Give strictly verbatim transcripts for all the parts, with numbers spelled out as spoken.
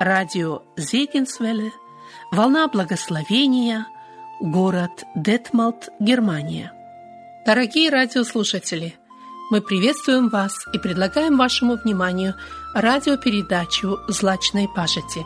радио Зегенсвелле, волна благословения, город Детмалт, Германия. Дорогие радиослушатели, мы приветствуем вас и предлагаем вашему вниманию радиопередачу «Злачной пажити».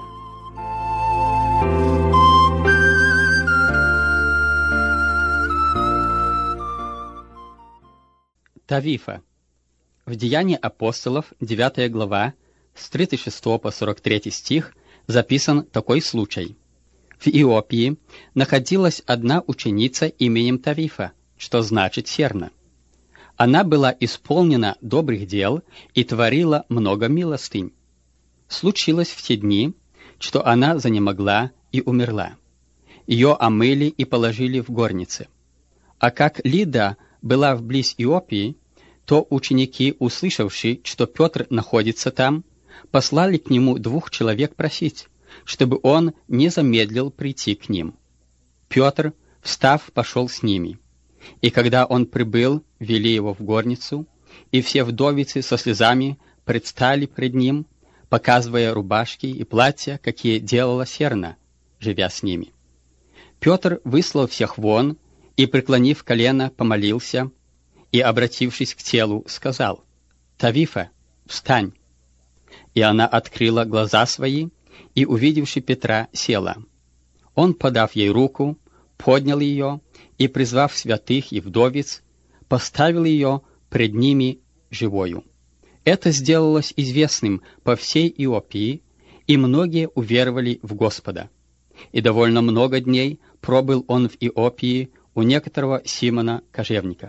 Тавифа. В Деянии апостолов, девятая глава, с тридцать шестого по сорок третий стих, записан такой случай. В Иопии находилась одна ученица именем Тавифа, что значит «серна». Она была исполнена добрых дел и творила много милостынь. Случилось в те дни, что она занемогла и умерла. Ее омыли и положили в горнице. А как Лидда была вблизь Иопии, то ученики, услышавши, что Петр находится там, послали к нему двух человек просить, чтобы он не замедлил прийти к ним. Петр, встав, пошел с ними. И когда он прибыл, вели его в горницу, и все вдовицы со слезами предстали пред ним, показывая рубашки и платья, какие делала серна, живя с ними. Петр выслал всех вон и, преклонив колено, помолился, и, обратившись к телу, сказал: «Тавифа, встань!» И она открыла глаза свои, и, увидевши Петра, села. Он, подав ей руку, поднял ее и, призвав святых и вдовиц, поставил ее пред ними живою. Это сделалось известным по всей Иопии, и многие уверовали в Господа. И довольно много дней пробыл он в Иопии у некоторого Симона Кожевника.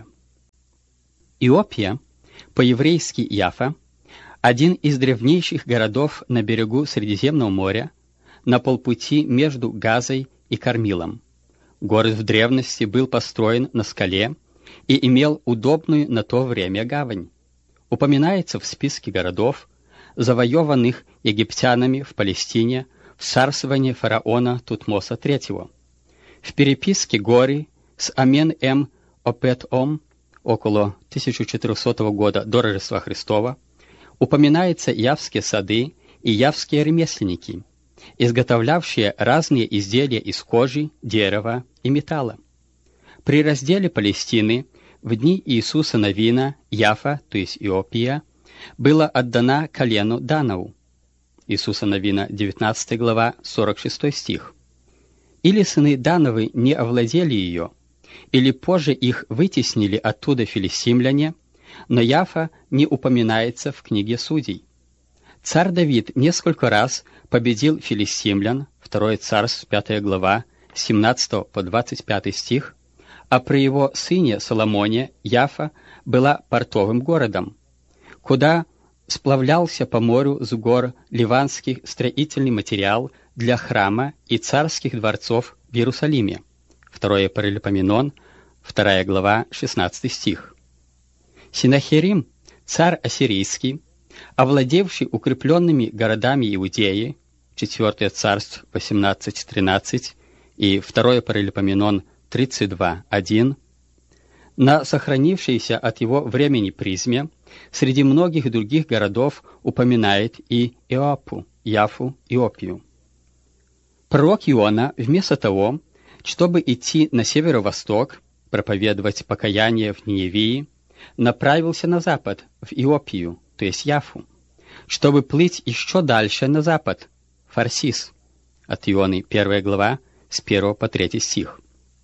Иопия, по-еврейски Яфа, один из древнейших городов на берегу Средиземного моря, на полпути между Газой и Кармилом. Город в древности был построен на скале и имел удобную на то время гавань. Упоминается в списке городов, завоеванных египтянами в Палестине в царствовании фараона Тутмоса третьего. В переписке Гори с Амен-эм-Опет-ом около тысяча четырехсотого года до Рождества Христова упоминаются явские сады и явские ремесленники, изготовлявшие разные изделия из кожи, дерева и металла. При разделе Палестины в дни Иисуса Навина Яфа, то есть Иопия, была отдана колену Данову. Иисуса Навина, девятнадцатая глава, сорок шестой стих. Или сыны Дановы не овладели ее, или позже их вытеснили оттуда филистимляне, но Яфа не упоминается в книге Судей. Царь Давид несколько раз победил филистимлян, второе царство, пятая глава, с семнадцатого по двадцать пятый стих, а при его сыне Соломоне Яфа была портовым городом, куда сплавлялся по морю с гор ливанский строительный материал для храма и царских дворцов в Иерусалиме. Второе Паралипоменон, вторая глава, шестнадцатый стих. Синахерим, царь ассирийский, овладевший укрепленными городами Иудеи, четвертое царство, восемнадцать тринадцать, и второе Паралипоменон, тридцать два один, на сохранившейся от его времени призме, среди многих других городов упоминает и Иопу, Яфу, Иопию. Пророк Иона, вместо того, чтобы идти на северо-восток, проповедовать покаяние в Ниневии, направился на запад, в Иопию, то есть Яфу, чтобы плыть еще дальше на запад, в Фарсис, от Ионы, первая глава, с первого по третий стих.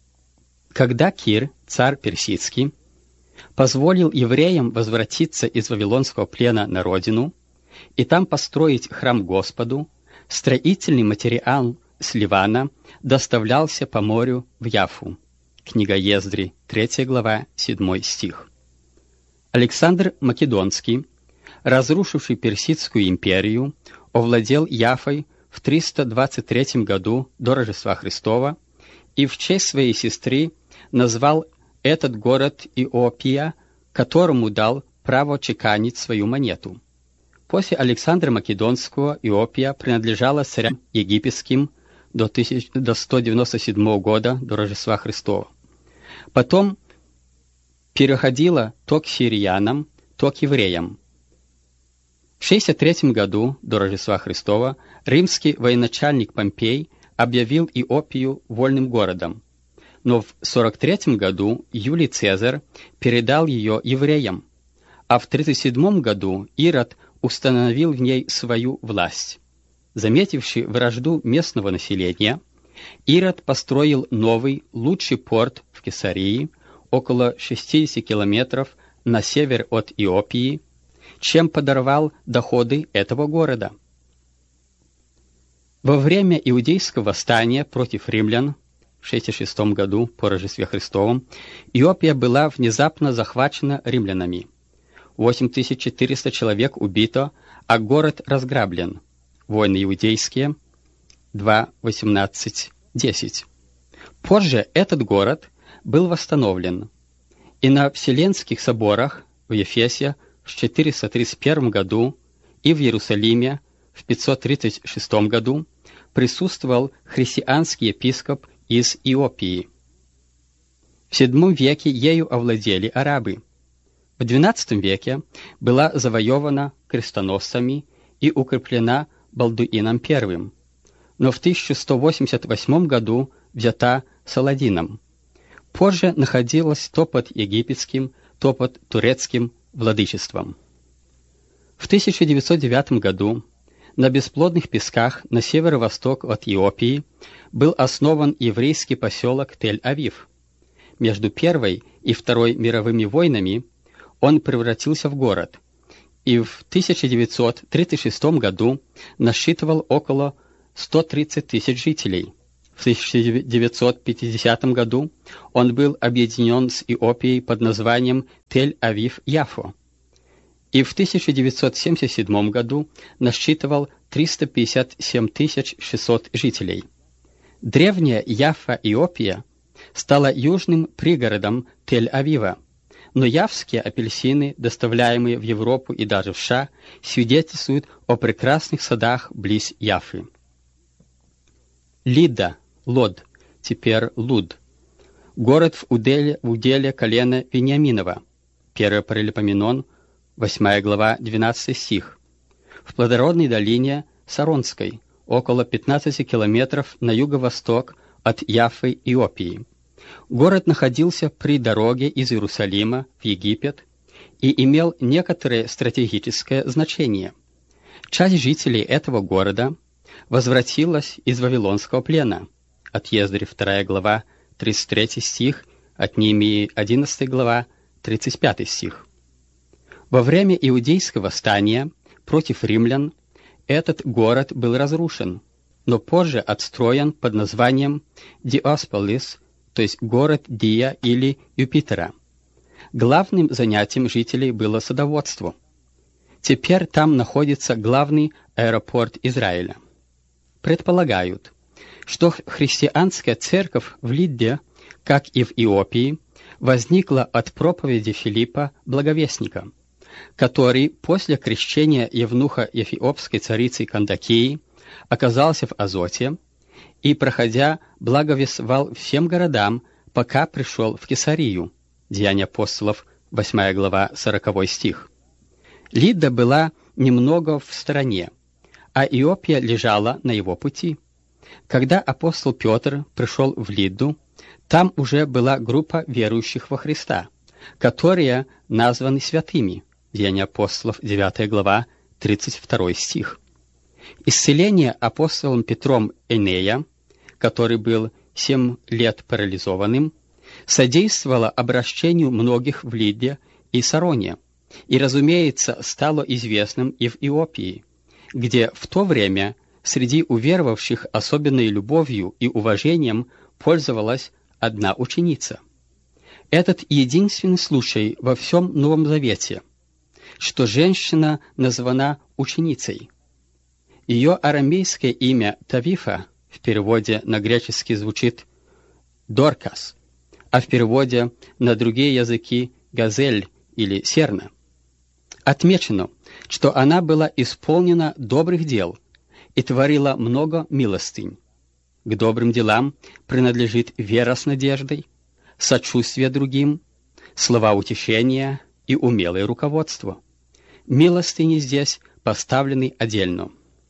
Когда Кир, царь персидский, позволил евреям возвратиться из вавилонского плена на родину и там построить храм Господу, строительный материал с Ливана доставлялся по морю в Яфу. Книга Ездри, третья глава, седьмой стих. Александр Македонский, разрушивший Персидскую империю, овладел Яфой в триста двадцать третьем году до Рождества Христова и в честь своей сестры назвал этот город Иопия, которому дал право чеканить свою монету. После Александра Македонского Иопия принадлежала царям египетским до, тысяч... до сто девяносто седьмого года до Рождества Христова. Потом переходила то к сириянам, то к евреям. В шестьдесят третьем году до Рождества Христова римский военачальник Помпей объявил Иопию вольным городом, но в сорок третьем году Юлий Цезарь передал ее евреям, а в тридцать седьмом году Ирод установил в ней свою власть. Заметивший вражду местного населения, Ирод построил новый, лучший порт в Кесарии, около шестьдесят километров на север от Иопии, чем подорвал доходы этого города. Во время иудейского восстания против римлян в шестьдесят шестом году по Рождестве Христовом Иопия была внезапно захвачена римлянами. восемь тысяч четыреста человек убито, а город разграблен. Войны иудейские два восемнадцать десять. Позже этот город был восстановлен, и на Вселенских соборах в Ефесе в четыреста тридцать первом году и в Иерусалиме в пятьсот тридцать шестом году присутствовал христианский епископ из Иопии. В седьмом веке ею овладели арабы. В двенадцатом веке была завоевана крестоносцами и укреплена Балдуином I, но в тысяча сто восемьдесят восьмом году взята Саладином. Позже находилась то под египетским, то под турецким владычеством. В тысяча девятьсот девятом году на бесплодных песках на северо-восток от Иопии был основан еврейский поселок Тель-Авив. Между Первой и Второй мировыми войнами он превратился в город, и в тысяча девятьсот тридцать шестом году насчитывал около ста тридцати тысяч жителей. В тысяча девятьсот пятидесятом году он был объединен с Иопией под названием Тель-Авив-Яфо, и в тысяча девятьсот семьдесят седьмом году насчитывал триста пятьдесят семь тысяч шестьсот жителей. Древняя Яффа-Иопия стала южным пригородом Тель-Авива, но явские апельсины, доставляемые в Европу и даже в США, свидетельствуют о прекрасных садах близ Яффы. Лидда, Лод, теперь Луд. Город в уделе, в уделе колена Вениаминова. первый Паралипоменон, восьмая глава, двенадцатый стих. В плодородной долине Саронской, около пятнадцати километров на юго-восток от Яффы, Иопии. Город находился при дороге из Иерусалима в Египет и имел некоторое стратегическое значение. Часть жителей этого города возвратилась из Вавилонского плена. От Ездры вторая глава, тридцать третий стих, от Неемии одиннадцатая глава, тридцать пятый стих. Во время иудейского восстания против римлян этот город был разрушен, но позже отстроен под названием Диосполис, то есть город Дия или Юпитера. Главным занятием жителей было садоводство. Теперь там находится главный аэропорт Израиля. Предполагают, что христианская церковь в Лидде, как и в Иопии, возникла от проповеди Филиппа Благовестника, который после крещения евнуха эфиопской царицы Кандакии оказался в Азоте и, проходя, благовествовал всем городам, пока пришел в Кесарию. Деяния апостолов, восьмая глава, сороковой стих. Лидда была немного в стороне, а Иопия лежала на его пути. Когда апостол Петр пришел в Лидду, там уже была группа верующих во Христа, которые названы святыми. Деяния апостолов, девятая глава, тридцать второй стих. Исцеление апостолом Петром Энея, который был семь лет парализованным, содействовало обращению многих в Лидде и Сароне, и, разумеется, стало известным и в Иопии, где в то время среди уверовавших особенной любовью и уважением пользовалась одна ученица. Этот единственный случай во всем Новом Завете, что женщина названа ученицей. Ее арамейское имя Тавифа в переводе на греческий звучит Доркас, а в переводе на другие языки Газель или Серна. Отмечено, что она была исполнена добрых дел и творила много милостынь. К добрым делам принадлежит вера с надеждой, сочувствие другим, слова утешения и умелое руководство. Милостыни здесь поставленный отдельно.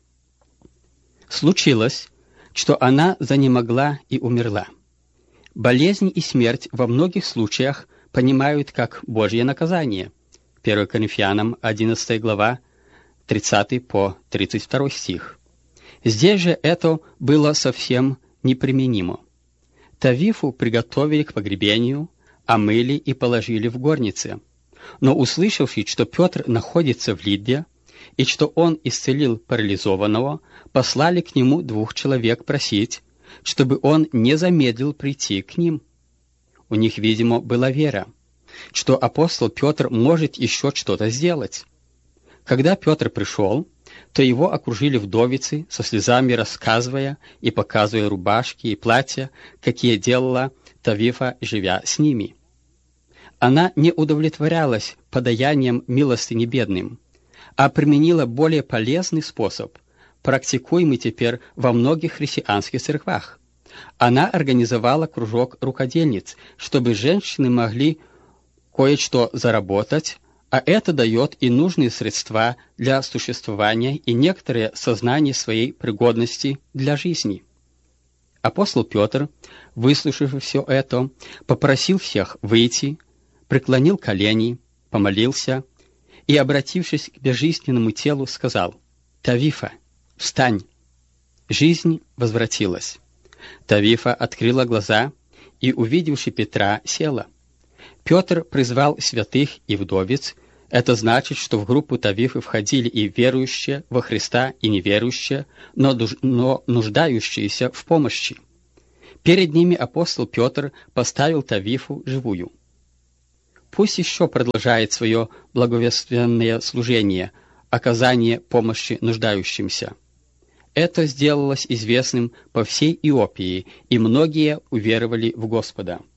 Случилось, что она занемогла и умерла. Болезнь и смерть во многих случаях понимают как Божье наказание. первое Коринфянам одиннадцатая глава, тридцатый по тридцать второй стих. Здесь же это было совсем неприменимо. Тавифу приготовили к погребению, омыли и положили в горнице. Но услышавши, что Петр находится в Лидде, и что он исцелил парализованного, послали к нему двух человек просить, чтобы он не замедлил прийти к ним. У них, видимо, была вера, что апостол Петр может еще что-то сделать. Когда Петр пришел, то его окружили вдовицы, со слезами рассказывая и показывая рубашки и платья, какие делала Тавифа, живя с ними. Она не удовлетворялась подаянием милостыни бедным, а применила более полезный способ, практикуемый теперь во многих христианских церквах. Она организовала кружок рукодельниц, чтобы женщины могли кое-что заработать, а это дает и нужные средства для существования и некоторое сознание своей пригодности для жизни. Апостол Петр, выслушав все это, попросил всех выйти, преклонил колени, помолился и, обратившись к безжизненному телу, сказал: «Тавифа, встань!» Жизнь возвратилась. Тавифа открыла глаза и, увидевши Петра, села. Петр призвал святых и вдовиц. Это значит, что в группу Тавифы входили и верующие во Христа, и неверующие, но, но нуждающиеся в помощи. Перед ними апостол Петр поставил Тавифу живую. Пусть еще продолжает свое благовестственное служение, оказание помощи нуждающимся. Это сделалось известным по всей Иопии, и многие уверовали в Господа.